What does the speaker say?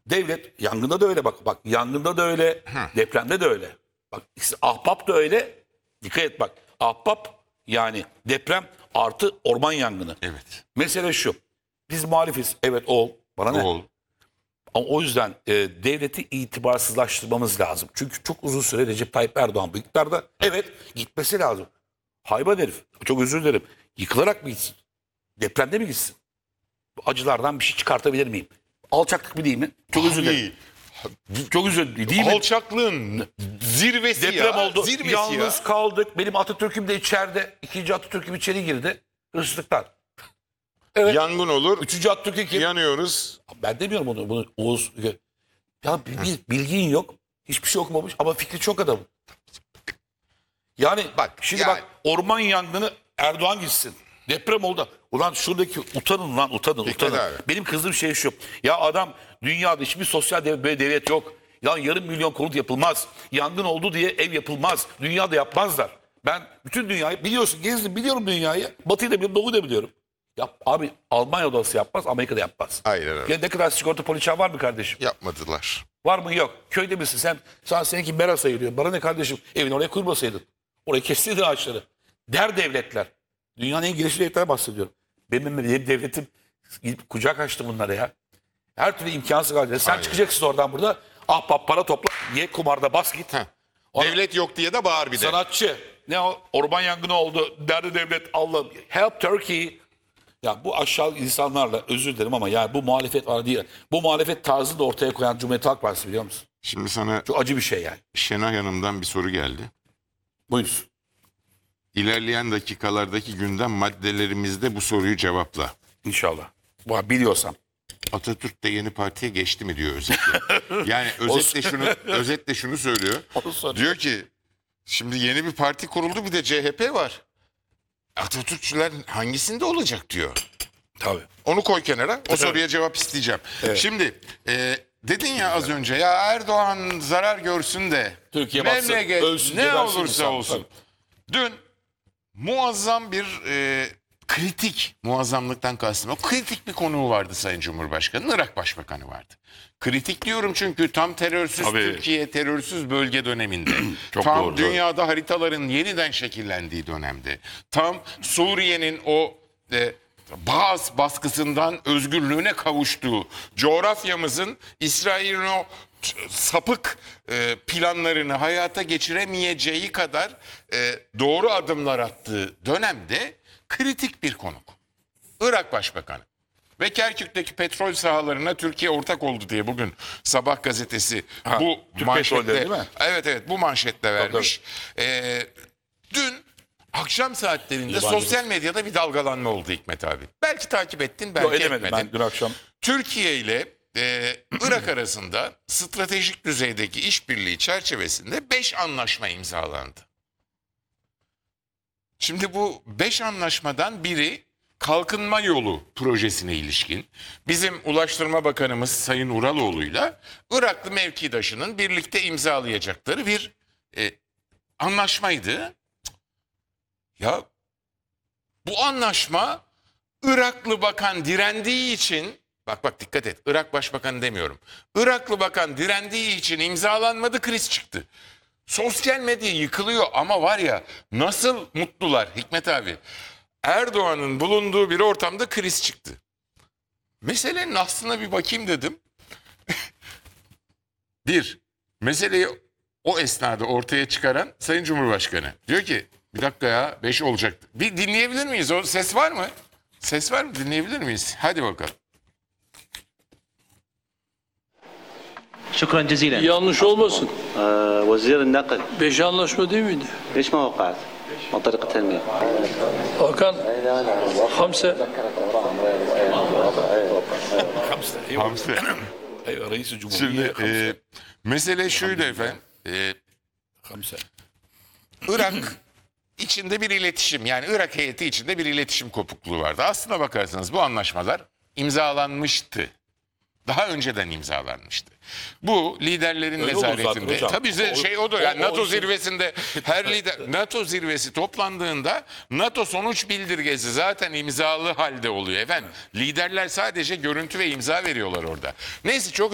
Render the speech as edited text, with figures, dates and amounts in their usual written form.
Devlet yangında da öyle bak. Bak yangında da öyle, depremde de öyle. Bak ahbap da öyle. Dikkat et bak. Ahbap yani deprem artı orman yangını. Evet. Mesele şu. Biz muhalifiz. Evet ol. Bana ne? Ol. Ama o yüzden devleti itibarsızlaştırmamız lazım. Çünkü çok uzun süre Recep Tayyip Erdoğan bu iktidarda. Evet gitmesi lazım. Hayvan herif. Çok özür dilerim. Yıkılarak mı gitsin? Depremde mi gitsin? Bu acılardan bir şey çıkartabilir miyim? Alçaklık mı değil mi? Çok özür dilerim. Çok özür dilerim. Değil mi? Alçaklığın zirvesi Deprem ya. oldu. Zirvesi Yalnız ya. kaldık. Benim Atatürk'üm de içeride. İkinci Atatürk'üm içeri girdi. Hırsızlıklar. Evet. Yangın olur. Üçüncü Atatürk'ü kim? Yanıyoruz. Ben demiyorum bunu Oğuz. Ya bilgin yok. Hiçbir şey okumamış ama fikri çok adam. Yani bak şimdi Yani- bak orman yangını Erdoğan gitsin. Deprem oldu. Ulan şuradaki utanın lan utanın. abi. Benim kızdığım şey şu. Ya adam dünyada hiçbir sosyal devlet yok. Ya yarım milyon konut yapılmaz. Yangın oldu diye ev yapılmaz. Dünyada yapmazlar. Ben bütün dünyayı biliyorsun gezdim biliyorum dünyayı. Batıyı da biliyorum doğuyu da biliyorum. Ya abi Almanya'da olsa yapmaz Amerika'da yapmaz. Aynen öyle. Ya ne kadar sigorta poliçen var mı kardeşim? Yapmadılar. Var mı? Yok. Köyde misin? Seninki mera sayılıyor. Bana ne kardeşim? Evini oraya kurmasaydın. Oraya kestiydin ağaçları. Der devletler. Dünyanın en gelişmiş devletlerine bahsediyorum. Benim devletim kucak açtı bunlara ya. Her türlü imkansız halde. Sen çıkacaksın oradan burada. Ahbap para topla. Ye kumarda bas git. Ona- Devlet yok diye de bağır bir de. Sanatçı. Ne o? Orman yangını oldu. Derdi devlet Allah. Help Turkey. Ya bu aşağı insanlarla özür dilerim ama yani bu muhalefet var değil. Bu muhalefet tarzını da ortaya koyan Cumhuriyet Halk Partisi biliyor musun? Şimdi sana Çok acı bir şey yani. Şenay Hanım'dan bir soru geldi. Buyur. İlerleyen dakikalardaki gündem maddelerimizde bu soruyu cevapla. İnşallah. Bu biliyorsam. Atatürk de yeni partiye geçti mi diyor özetle. Yani özetle şunu söylüyor. Onu soruyor. Diyor ki şimdi yeni bir parti kuruldu bir de CHP var. Atatürkçüler hangisinde olacak diyor. Tabii. Onu koy kenara. O soruya cevap isteyeceğim. Şimdi dedin ya az önce ya Erdoğan zarar görsün de Türkiye batsın, memleket ölsün, ne gebersin olursa insan. olsun. Dün muazzam bir kritik, muazzamlıktan kastım o kritik bir konuğu vardı Sayın Cumhurbaşkanı. Irak Başbakanı vardı. Kritik diyorum çünkü tam terörsüz Tabii. Türkiye, terörsüz bölge döneminde. Çok tam doğru, dünyada haritaların yeniden şekillendiği dönemde. Tam Suriye'nin o Bağız baskısından özgürlüğüne kavuştuğu, coğrafyamızın İsrail'in o sapık planlarını hayata geçiremeyeceği kadar doğru adımlar attığı dönemde kritik bir konuk. Irak Başbakanı. Ve Kerkük'teki petrol sahalarına Türkiye ortak oldu diye bugün Sabah gazetesi bu Türk manşetle, petrolleri değil mi? evet bu manşetle vermiş. Dün akşam saatlerinde sosyal medyada bir dalgalanma oldu Hikmet abi. Belki takip ettin, belki Yok edemedim etmedin. ben dün akşam. Türkiye ile Irak arasında stratejik düzeydeki işbirliği çerçevesinde 5 anlaşma imzalandı. Şimdi bu 5 anlaşmadan biri Kalkınma Yolu projesine ilişkin bizim Ulaştırma Bakanımız Sayın Uraloğlu'yla Iraklı mevkidaşının birlikte imzalayacakları bir anlaşmaydı. Ya bu anlaşma Iraklı bakan direndiği için bak dikkat et Irak Başbakanı demiyorum. Iraklı bakan direndiği için imzalanmadı kriz çıktı. Sosyal medya yıkılıyor ama var ya nasıl mutlular Hikmet abi. Erdoğan'ın bulunduğu bir ortamda kriz çıktı. Meselenin aslına bir bakayım dedim. Meseleyi o esnada ortaya çıkaran Sayın Cumhurbaşkanı. Diyor ki bir dakika ya 5 olacaktı. Bir dinleyebilir miyiz? O ses var mı? Ses var mı? Dinleyebilir miyiz? Hadi bakalım. شكرا جزيلا. Yanlış olmasın. وزير النقل 5 anlaşma değil miydi? ليش ما وقعت؟ عن طريق التنمية. Hakan, Hamse, Hamse. Eyvah Reis-i Şimdi Cumhuriyet. mesele şuydu efendim. Hamse. Irak içinde bir iletişim yani Irak heyeti içinde bir iletişim kopukluğu vardı. Aslına bakarsanız bu anlaşmalar imzalanmıştı. Daha önceden imzalanmıştı. Bu liderlerin Öyle olur zaten nezaretinde. hocam. Tabii odur. Yani NATO olsun. zirvesinde her lider NATO zirvesi toplandığında NATO sonuç bildirgesi zaten imzalı halde oluyor efendim. Liderler sadece görüntü ve imza veriyorlar orada. Neyse çok